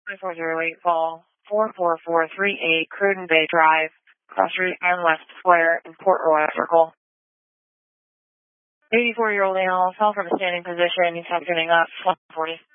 2408 call, 44438 Cruden Bay Drive, Cross Street and West Square in Port Royal Circle. 84-year-old male fell from a standing position. He's getting up, 140.